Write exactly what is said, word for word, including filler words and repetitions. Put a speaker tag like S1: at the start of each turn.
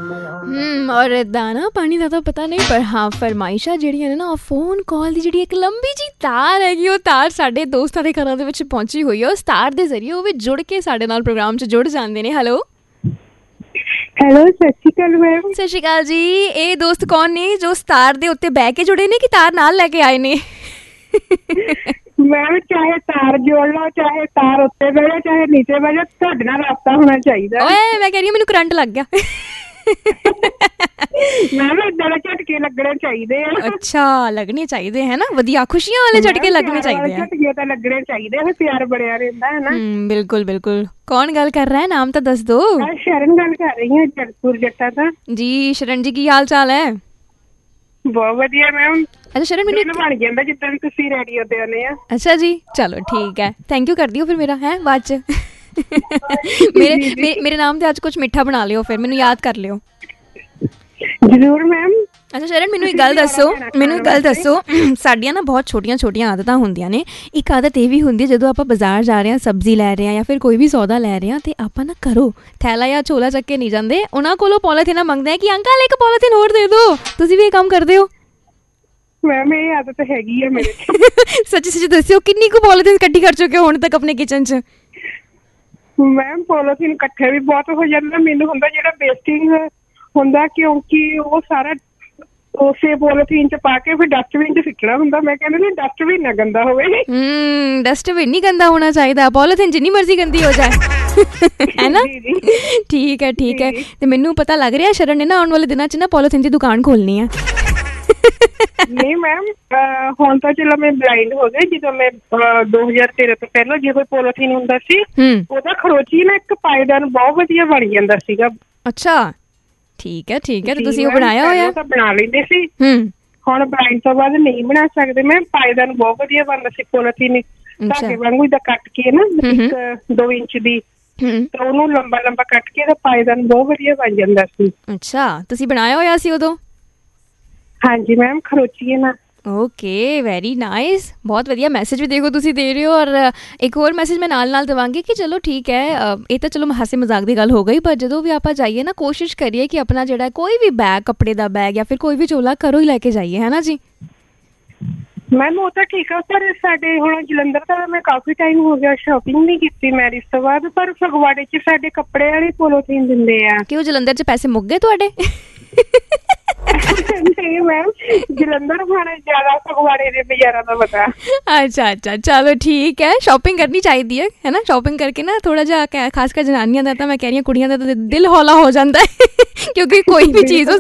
S1: ਹਮ ਔਰ ਇੱਦਾਂ ਨਾ ਪਾਣੀ ਦਾ ਤਾਂ ਪਤਾ ਨਹੀਂ, ਪਰ ਹਾਂ ਫਰਮਾਇਸ਼ਾਂ ਜਿਹੜੀਆਂ ਨੇ ਨਾ ਉਹ ਫੋਨ ਕਾਲ ਦੀ ਜਿਹੜੀ ਇੱਕ ਲੰਬੀ ਜਿਹੀ ਤਾਰ ਹੈਗੀ, ਉਹ ਤਾਰ ਸਾਡੇ ਦੋਸਤਾਂ ਦੇ ਘਰਾਂ ਦੇ ਵਿੱਚ ਪਹੁੰਚੀ ਹੋਈ ਹੈ। ਉਸ ਤਾਰ ਦੇ ਜ਼ਰੀਏ ਉਹ ਵੀ ਜੁੜ ਕੇ ਸਾਡੇ ਨਾਲ ਪ੍ਰੋਗਰਾਮ 'ਚ ਜੁੜ ਜਾਂਦੇ ਨੇ। ਹੈਲੋ
S2: ਹੈਲੋ, ਸਤਿ ਸ਼੍ਰੀ ਅਕਾਲ ਮੈਮ।
S1: ਸਤਿ ਸ਼੍ਰੀ ਅਕਾਲ ਜੀ। ਇਹ ਦੋਸਤ ਕੌਣ ਨੇ ਜੋ ਉਸ ਤਾਰ ਦੇ ਉੱਤੇ ਬਹਿ ਕੇ ਜੁੜੇ ਨੇ ਕਿ ਤਾਰ ਨਾਲ ਲੈ ਕੇ ਆਏ ਨੇ?
S2: ਮੈਮ ਚਾਹੇ ਤਾਰ ਜੋੜ ਲਓ, ਚਾਹੇ ਤਾਰ ਉੱਤੇ ਬਹਿ ਜਾਓ, ਚਾਹੇ ਨੀਚੇ ਬਹਿ ਜਾਓ, ਤੁਹਾਡੇ ਨਾਲ ਰਾਬਤਾ ਹੋਣਾ ਚਾਹੀਦਾ।
S1: ਓਏ ਮੈਂ ਕਹਿ ਰਹੀ ਹਾਂ ਮੈਨੂੰ ਕਰੰਟ ਲੱਗ ਗਿਆ।
S2: ਮੈਮ ਏਦਾਂ ਦੇ ਝਟਕੇ ਲੱਗਣੇ ਚਾਹੀਦੇ ਆ।
S1: ਅੱਛਾ, ਲੱਗਣੇ ਚਾਹੀਦੇ ਹੈ ਨਾ, ਵਧੀਆ ਖੁਸ਼ੀਆਂ ਵਾਲੇ ਝਟਕੇ ਲੱਗਣੇ ਚਾਹੀਦੇ ਆ।
S2: ਝਟਕੇ ਤਾਂ ਲੱਗਣੇ ਚਾਹੀਦੇ ਆ, ਪਿਆਰ ਬਣਿਆ ਰਹਿੰਦਾ ਹੈ ਨਾ।
S1: ਬਿਲਕੁਲ ਬਿਲਕੁਲ। ਕੌਣ ਗੱਲ ਕਰ ਰਿਹਾ ਹੈ? ਨਾਮ ਤਾਂ ਦੱਸ ਦੋ।
S2: ਸ਼ਰਨ ਗੱਲ ਕਰ ਰਹੀ ਹਾਂ, ਜਗਤਪੁਰ ਜੱਟਾਂ ਤੋਂ।
S1: ਜੀ ਸ਼ਰਨ ਜੀ, ਕੀ ਹਾਲ ਚਾਲ ਹੈ?
S2: ਬਹੁਤ ਵਧੀਆ ਮੈਮ।
S1: ਅੱਛਾ ਸ਼ਰਨ, ਮੈਨੂੰ
S2: ਬਣ ਜਾਂਦਾ ਜਿੱਦਾਂ ਵੀ ਤੁਸੀਂ ਰੇਡੀਓ ਤੇ ਆਉਂਦੇ ਆ।
S1: ਅੱਛਾ ਜੀ, ਚਲੋ ਠੀਕ ਹੈ, ਥੈਂਕ ਯੂ ਕਰ ਦਿਓ ਫਿਰ ਮੇਰਾ ਹੈ ਬਾਅਦ ਚ। ਮੇਰੇ ਮੇਰੇ ਨਾਮ ਤੇ ਅੱਜ ਕੁਛ ਮਿੱਠਾ ਬਣਾ ਲਿਓ, ਫਿਰ ਮੈਨੂੰ ਯਾਦ ਕਰ ਲਿਓ।
S2: ਜ਼ਰੂਰ ਮੈਮ।
S1: ਅੱਛਾ ਸ਼ਰਨ, ਮੈਨੂੰ ਇੱਕ ਗੱਲ ਦੱਸੋ ਮੈਨੂੰ ਇੱਕ ਗੱਲ ਦੱਸੋ ਸਾਡੀਆਂ ਨਾ ਬਹੁਤ ਛੋਟੀਆਂ ਛੋਟੀਆਂ ਆਦਤਾਂ ਹੁੰਦੀਆਂ ਨੇ। ਇੱਕ ਆਦਤ ਇਹ ਵੀ ਹੁੰਦੀ ਹੈ, ਜਦੋਂ ਆਪਾਂ ਬਾਜ਼ਾਰ ਜਾ ਰਹੇ ਹਾਂ, ਸਬਜ਼ੀ ਲੈ ਰਹੇ ਹਾਂ ਜਾਂ ਫਿਰ ਕੋਈ ਵੀ ਸੌਦਾ ਲੈ ਰਹੇ ਹਾਂ, ਤੇ ਆਪਾਂ ਨਾ ਘਰੋਂ ਥੈਲਾ ਜਾਂ ਝੋਲਾ ਚੱਕ ਕੇ ਨਹੀਂ ਜਾਂਦੇ, ਉਹਨਾਂ ਕੋਲੋਂ ਪੋਲੀਥੀਨ ਮੰਗਦੇ ਆ ਕਿ ਅੰਕਲ ਇੱਕ ਪੋਲੀਥੀਨ ਹੋਰ ਦੇ ਦਿਓ। ਤੁਸੀਂ ਵੀ ਇਹ ਕੰਮ ਕਰਦੇ ਹੋ?
S2: ਮੈਮ ਇਹ ਆਦਤ ਹੈਗੀ ਆ ਮੇਰੇ।
S1: ਸੱਚੀ ਸੱਚੀ ਦੱਸਿਓ, ਕਿੰਨੀ ਕੁ ਪੋਲੀਥੀਨ ਇਕੱਠੀ ਕਰ ਚੁੱਕੇ ਹੋ ਹੁਣ ਤੱਕ ਆਪਣੇ ਕਿਚਨ 'ਚ?
S2: ਮੈਮ ਪੋਲੀਥੀਨ ਇਕੱਠੇ ਵੀ ਬਹੁਤ ਹੋ ਜਾਂਦਾ। ਮੈਨੂੰ ਹੁੰਦਾ ਜਿਹੜਾ ਵੇਸਟਿੰਗ ਹੁੰਦਾ, ਕਿਉਂਕਿ ਉਹ ਸਾਰਾ ਉਸੇ ਪੋਲੀਥੀਨ 'ਚ ਪਾ ਕੇ ਫਿਰ ਡਸਟਬਿਨ 'ਚ ਸਿੱਟਣਾ ਹੁੰਦਾ। ਮੈਂ ਕਹਿੰਦੀ ਨਹੀਂ, ਡਸਟਬਿਨ ਨਾ ਗੰਦਾ ਹੋਵੇ।
S1: ਹਮ ਡਸਟਬਿਨ ਨਹੀਂ ਗੰਦਾ ਹੋਣਾ ਚਾਹੀਦਾ, ਪੋਲੀਥੀਨ ਜਿੰਨੀ ਮਰਜ਼ੀ ਗੰਦੀ ਹੋ ਜਾਏ, ਹੈ ਨਾ। ਠੀਕ ਹੈ ਠੀਕ ਹੈ। ਤੇ ਮੈਨੂੰ ਪਤਾ ਲੱਗ ਰਿਹਾ ਸ਼ਰਨ ਨੇ ਨਾ ਆਉਣ ਵਾਲੇ ਦਿਨਾਂ 'ਚ ਨਾ ਪੋਲੀਥੀਨ ਦੀ ਦੁਕਾਨ ਖੋਲਣੀ ਹੈ।
S2: ਨਹੀਂ ਮੈਮ, ਹੁਣ ਤਾਂ ਚਲੋ ਮੈਂ ਬਲਾਈਂਡ ਹੋ ਗਈ। ਜਦੋਂ ਮੈਂ ਦੋ ਹਜ਼ਾਰ ਤੇਰਾਂ ਤੋਂ ਪਹਿਲਾਂ ਜੇ ਕੋਈ ਪੋਲੀਥੀਨ ਹੁੰਦਾ ਸੀ, ਉਹਦਾ ਖਰੋਚੀ ਨਾ ਇੱਕ ਪਾਏਦਾਨ ਬਹੁਤ ਵਧੀਆ ਬਣ ਜਾਂਦਾ ਸੀਗਾ।
S1: ਅੱਛਾ ਠੀਕ ਹੈ ਠੀਕ ਹੈ। ਤੇ ਤੁਸੀਂ ਉਹ ਬਣਾਇਆ ਹੋਇਆ?
S2: ਤਾਂ ਬਣਾ ਲੈਂਦੇ ਸੀ, ਹੁਣ ਬਲਾਈਂਡ ਤੋਂ ਬਾਅਦ ਨਹੀਂ ਬਣਾ ਸਕਦੇ। ਮੈਂ ਪਾਏਦਾਨ ਬਹੁਤ ਵਧੀਆ ਬਣਦਾ ਸੀ ਪੋਲੀਥੀਨ ਧਾਗੇ ਵਾਂਗੂ ਦਾ ਕੱਟ ਕੇ ਨਾ, ਇੱਕ ਦੋ ਇੰਚ ਦੀ, ਤਾਂ ਉਹਨੂੰ ਲੰਬਾ ਲੰਬਾ ਕੱਟ ਕੇ ਤਾਂ ਪਾਏਦਾਨ ਬਹੁਤ ਵਧੀਆ ਬਣ ਜਾਂਦਾ ਸੀ।
S1: ਅੱਛਾ, ਤੁਸੀਂ ਬਣਾਇਆ ਹੋਇਆ ਸੀ ਉਦੋਂ?
S2: ਹਾਂਜੀ ਮੈਮ, ਖਰੋਚੀਏ ਨਾ।
S1: Okay, very nice. ਬਹੁਤ ਵਧੀਆ ਮੈਸੇਜ ਵੀ ਦੇਖੋ ਤੁਸੀਂ ਦੇ ਰਹੇ ਹੋ। ਔਰ ਇੱਕ ਹੋਰ ਮੈਸੇਜ ਮੈਂ ਨਾਲ ਨਾਲ ਦੇਵਾਂਗੀ ਕਿ ਚਲੋ ਠੀਕ ਹੈ, ਇਹ ਤਾਂ ਚਲੋ ਹਾਸੇ ਮਜ਼ਾਕ ਦੀ ਗੱਲ ਹੋ ਗਈ, ਪਰ ਜਦੋਂ ਵੀ ਆਪਾਂ ਜਾਈਏ ਨਾ, ਕੋਸ਼ਿਸ਼ ਕਰੀਏ ਕਿ ਆਪਣਾ ਜਿਹੜਾ ਕੋਈ ਵੀ ਬੈਗ, ਕੱਪੜੇ ਦਾ ਬੈਗ ਜਾਂ ਫਿਰ ਕੋਈ ਵੀ ਝੋਲਾ ਘਰੋਂ ਹੀ ਲੈ ਕੇ ਜਾਈਏ, ਹੈ ਨਾ ਜੀ।
S2: ਮੈਮ ਉਹ ਤਾਂ ਠੀਕ ਆ, ਪਰ ਸਾਡੇ ਹੁਣ ਜਲੰਧਰ ਤਾਂ ਮੈਂ ਕਾਫੀ ਟਾਈਮ ਹੋ ਗਿਆ ਸ਼ੋਪਿੰਗ ਨਹੀਂ ਕੀਤੀ ਮੈਰਿਜ ਤੋਂ ਬਾਅਦ, ਪਰ ਫਗਵਾੜੇ 'ਚ ਸਾਡੇ ਕੱਪੜੇ ਵਾਲੇ ਪੋਲੀਥੀਨ ਦਿੰਦੇ ਆ। ਕਿ ਉਹ ਜਲੰਧਰ 'ਚ ਪੈਸੇ ਮੁੱਕ ਗਏ ਤੁਹਾਡੇ? ਨਹੀਂ ਮੈਮ, ਜਲੰਧਰ ਖਾਣਾ ਜ਼ਿਆਦਾ, ਫਗਵਾੜੇ ਦੇ ਬਾਜ਼ਾਰਾਂ ਦਾ ਪਤਾ। ਅੱਛਾ ਅੱਛਾ, ਚਲੋ ਠੀਕ ਹੈ। ਸ਼ੋਪਿੰਗ ਕਰਨੀ ਚਾਹੀਦੀ ਹੈ, ਹੈ ਨਾ। ਸ਼ੋਪਿੰਗ ਕਰਕੇ ਨਾ ਥੋੜਾ ਜਿਹਾ, ਖਾਸ ਕਰ ਜਨਾਨੀਆਂ ਦਾ ਤਾਂ ਮੈਂ ਕਹਿ ਰਹੀ ਹਾਂ, ਕੁੜੀਆਂ ਦਾ ਤਾਂ ਦਿਲ ਹੌਲਾ ਹੋ ਜਾਂਦਾ ਹੈ, ਕਿਉਂਕਿ ਕੋਈ ਵੀ ਚੀਜ਼